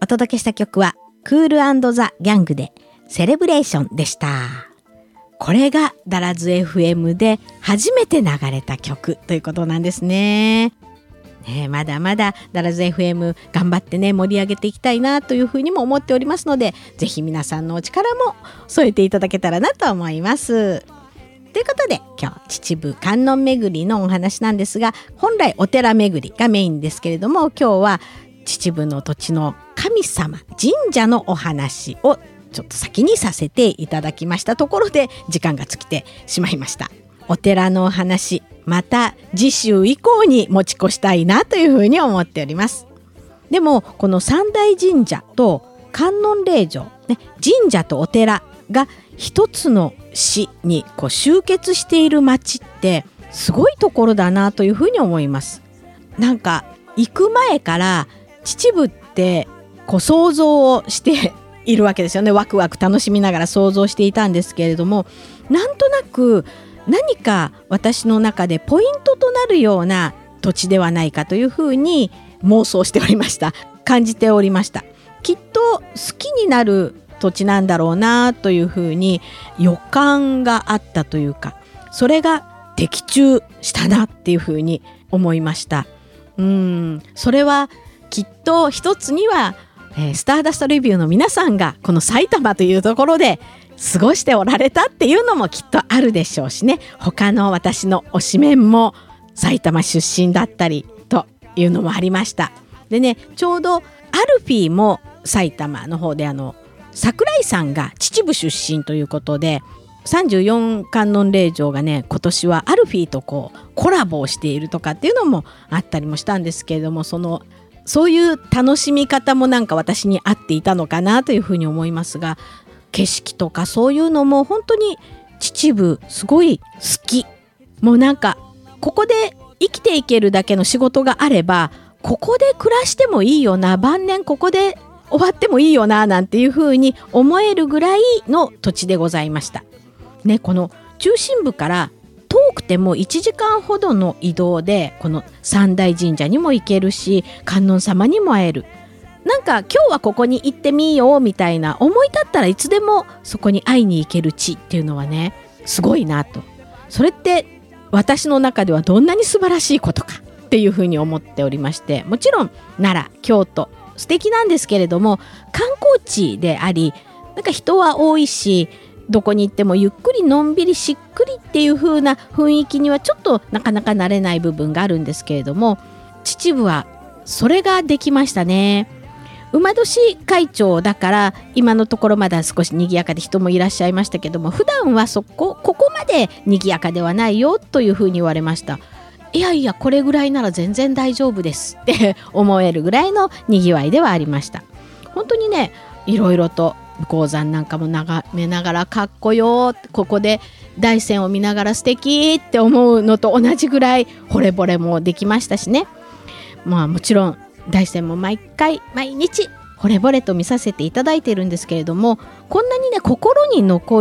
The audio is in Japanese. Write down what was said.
お届けした曲はクール&ザ・ギャングでセレブレーションでした。これがダラズ FM で初めて流れた曲ということなんですね。まだまだダラズ FM 頑張ってね盛り上げていきたいなというふうにも思っておりますので、ぜひ皆さんのお力も添えていただけたらなと思います。ということで今日秩父観音巡りのお話なんですが、本来お寺巡りがメインですけれども、今日は秩父の土地の神様神社のお話をちょっと先にさせていただきましたところで時間が尽きてしまいました。お寺のお話、また次週以降に持ち越したいなというふうに思っております。でもこの三大神社と観音霊場、神社とお寺が一つの市にこう集結している町ってすごいところだなというふうに思います。なんか行く前から秩父ってこう想像をしているわけですよね。ワクワク楽しみながら想像していたんですけれども、なんとなく何か私の中でポイントとなるような土地ではないかというふうに妄想しておりました。感じておりました。きっと好きになる土地なんだろうなというふうに予感があったというか、それが的中したなっていうふうに思いました。それはきっと一つには、スターダストレビューの皆さんがこの埼玉というところで過ごしておられたっていうのもきっとあるでしょうしね。他の私の推しメンも埼玉出身だったりというのもありました。でね、ちょうどアルフィーも埼玉の方で桜井さんが秩父出身ということで、34観音霊場がね今年はアルフィーとこうコラボをしているとかっていうのもあったりもしたんですけれども、そういう楽しみ方もなんか私に合っていたのかなというふうに思いますが、景色とかそういうのも本当に秩父すごい好き。もうなんかここで生きていけるだけの仕事があればここで暮らしてもいいよな、晩年ここで終わってもいいよななんていう風に思えるぐらいの土地でございましたね。この中心部から遠くても1時間ほどの移動でこの三大神社にも行けるし、観音様にも会える。なんか今日はここに行ってみようみたいな思い立ったらいつでもそこに会いに行ける地っていうのはねすごいなと。それって私の中ではどんなに素晴らしいことかっていうふうに思っておりまして、もちろん奈良京都素敵なんですけれども、観光地でありなんか人は多いし、どこに行ってもゆっくりのんびりしっくりっていう風な雰囲気にはちょっとなかなか慣れない部分があるんですけれども、秩父はそれができましたね。馬年会長だから今のところまだ少し賑やかで人もいらっしゃいましたけども、普段はここまで賑やかではないよというふうに言われました。いやいやこれぐらいなら全然大丈夫ですって思えるぐらいの賑わいではありました。本当にね、いろいろと武甲山なんかも眺めながらかっこよ、ここで大山を見ながら素敵って思うのと同じぐらい惚れ惚れもできましたしね。まあもちろん大山も毎日惚れ惚れと見させていただいているんですけれども、こんなにね心に残